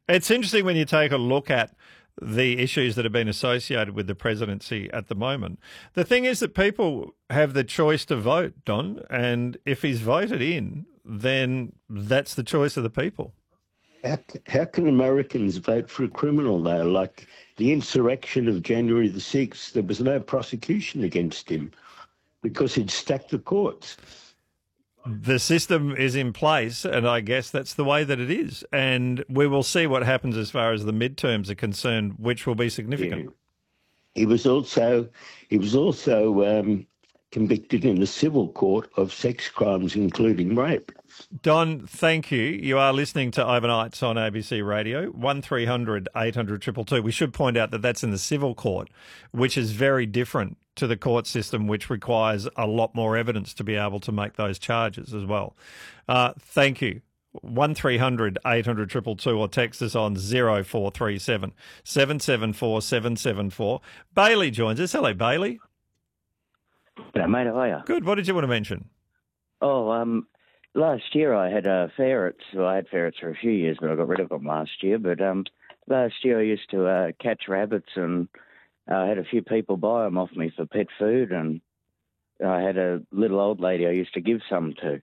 It's interesting when you take a look at the issues that have been associated with the presidency at the moment. The thing is that people have the choice to vote, Don, and if he's voted in, then that's the choice of the people. How can Americans vote for a criminal, though? Like the insurrection of January the 6th, there was no prosecution against him because he'd stacked the courts. The system is in place, and I guess that's the way that it is. And we will see what happens as far as the midterms are concerned, which will be significant. Yeah. He was also convicted in the civil court of sex crimes, including rape. Don, thank you. You are listening to Overnights on ABC Radio, 1300 800 222. We should point out that that's in the civil court, which is very different to the court system, which requires a lot more evidence to be able to make those charges as well. Thank you. 1300 800 222 or text us on 0437 774 774. Bailey joins us. Hello, Bailey. Hello, mate. How are you? Good. What did you want to mention? Last year I had ferrets. Well, I had ferrets for a few years, but I got rid of them last year. But last year I used to catch rabbits, and I had a few people buy them off me for pet food, and I had a little old lady I used to give some to.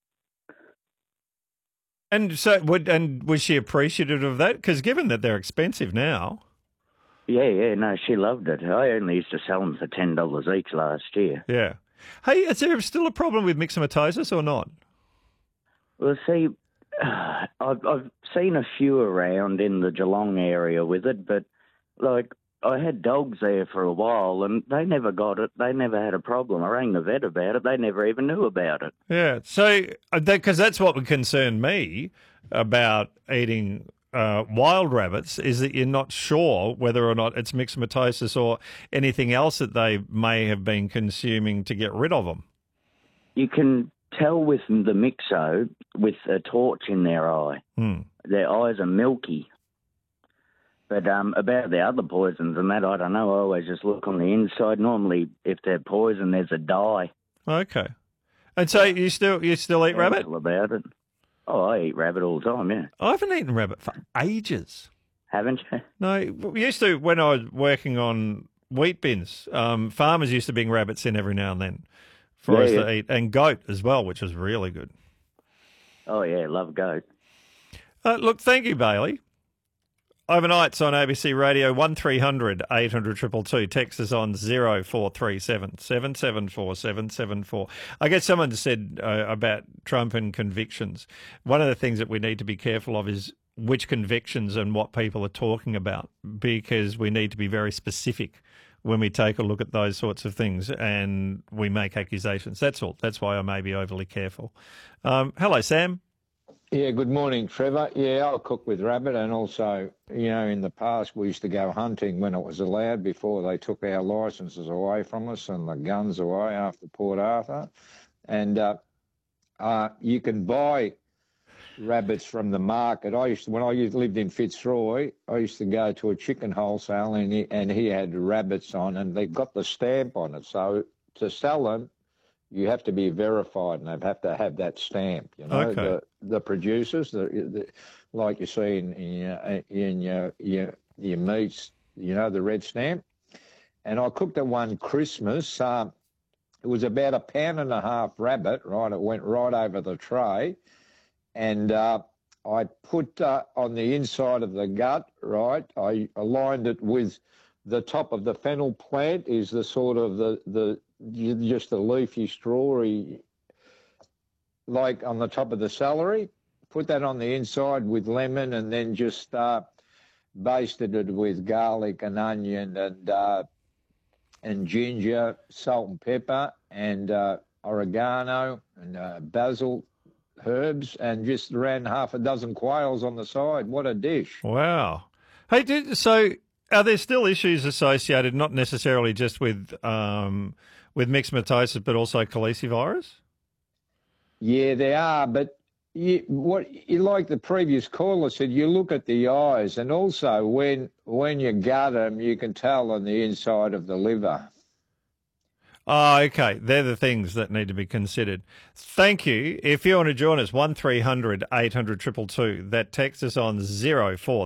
And so, was she appreciative of that? Because given that they're expensive now. Yeah, no, she loved it. I only used to sell them for $10 each last year. Yeah. Hey, is there still a problem with myxomatosis or not? Well, see, I've seen a few around in the Geelong area with it, but, like, I had dogs there for a while, and they never got it. They never had a problem. I rang the vet about it. They never even knew about it. Yeah, so, because that's what would concern me about eating wild rabbits, is that you're not sure whether or not it's myxomatosis or anything else that they may have been consuming to get rid of them. You can tell with the myxo with a torch in their eye. Their eyes are milky. But about the other poisons and that, I don't know. I always just look on the inside. Normally, if they're poison, there's a dye. Okay. And so you still eat rabbit? About it. Oh, I eat rabbit all the time, yeah. I haven't eaten rabbit for ages. Haven't you? No, we used to, when I was working on wheat bins, farmers used to bring rabbits in every now and then for us to eat, and goat as well, which was really good. Oh, yeah, love goat. Look, thank you, Bailey. Overnights on ABC Radio, 1300 800 222. Text us on 0437 774 774. I guess someone said about Trump and convictions. One of the things that we need to be careful of is which convictions and what people are talking about, because we need to be very specific when we take a look at those sorts of things and we make accusations. That's all. That's why I may be overly careful. Hello, Sam. Yeah, good morning, Trevor. Yeah, I'll cook with rabbit, and also, in the past we used to go hunting when it was allowed before they took our licences away from us and the guns away after Port Arthur. And you can buy rabbits from the market. When I lived in Fitzroy, I used to go to a chicken wholesale, and he had rabbits on, and they got the stamp on it. So to sell them, you have to be verified, and they have to have that stamp. Okay. The producers, like you see in your meats, the red stamp. And I cooked at one Christmas. It was about 1.5 pound rabbit. Right, it went right over the tray, and I put on the inside of the gut. Right, I aligned it with the top of the fennel plant. Is the sort of just a leafy, strawy, like on the top of the celery. Put that on the inside with lemon, and then just basted it with garlic and onion and ginger, salt and pepper, and oregano and basil herbs, and just ran half a dozen quails on the side. What a dish. Wow. Hey, so are there still issues associated, not necessarily just with myxomatosis, but also calicivirus? Yeah, they are. But like the previous caller said, you look at the eyes, and also when you gut them, you can tell on the inside of the liver. Oh, okay. They're the things that need to be considered. Thank you. If you want to join us, 1300 800 222. That text us on 0437